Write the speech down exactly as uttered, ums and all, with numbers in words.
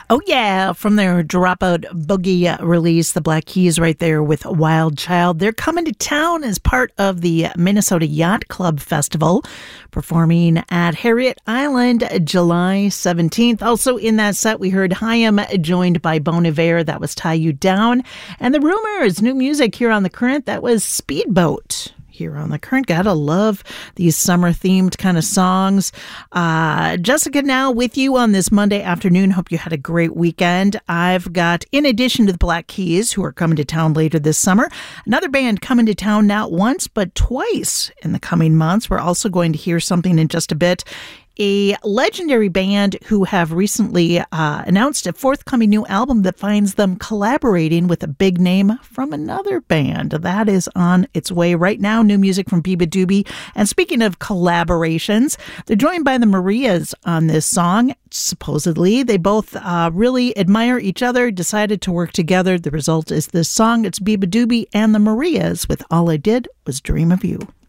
Oh, yeah. From their Dropout Boogie release, the Black Keys right there with Wild Child. They're coming to town as part of the Minnesota Yacht Club Festival, performing at Harriet Island July seventeenth. Also in that set, we heard Haim joined by Bon Iver. That was Tie You Down. And the Rumors, new music here on The Current. That was Speedboat. Here on The Current. Gotta love these summer-themed kind of songs. Uh, Jessica now with you on this Monday afternoon. Hope you had a great weekend. I've got, in addition to the Black Keys, who are coming to town later this summer, another band coming to town not once, but twice in the coming months. We're also going to hear something in just a bit. A legendary band who have recently uh, announced a forthcoming new album that finds them collaborating with a big name from another band. That is on its way right now. New music from beabadoobee. And speaking of collaborations, they're joined by the Marias on this song. Supposedly, they both uh, really admire each other, decided to work together. The result is this song. It's beabadoobee and the Marias with All I Did Was Dream of You.